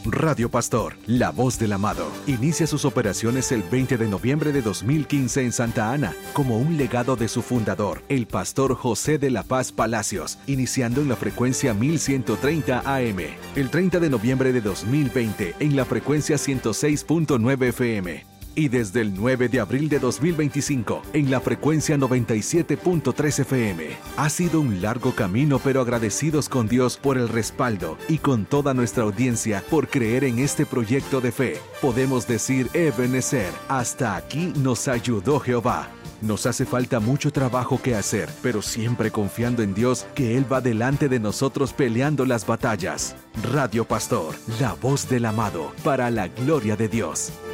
Radio Pastor, la voz del amado, inicia sus operaciones el 20 de noviembre de 2015 en Santa Ana, como un legado de su fundador, el pastor José de la Paz Palacios, iniciando en la frecuencia 1130 AM. El 30 de noviembre de 2020 en la frecuencia 106.9 FM. Y desde el 9 de abril de 2025 en la frecuencia 97.3 FM. Ha sido un largo camino, pero agradecidos con Dios por el respaldo y con toda nuestra audiencia por creer en este proyecto de fe. Podemos decir, Ebenezer, hasta aquí nos ayudó Jehová. Nos hace falta mucho trabajo que hacer, pero siempre confiando en Dios que Él va delante de nosotros peleando las batallas. Radio Pastor, la voz del amado, para la gloria de Dios.